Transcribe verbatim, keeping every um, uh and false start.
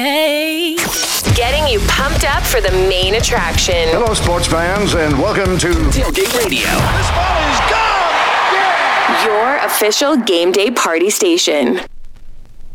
Hey. Getting you pumped up for the main attraction. Hello, sports fans, and welcome to Tailgate Radio. This ball is gone! Yeah! Your official game day party station.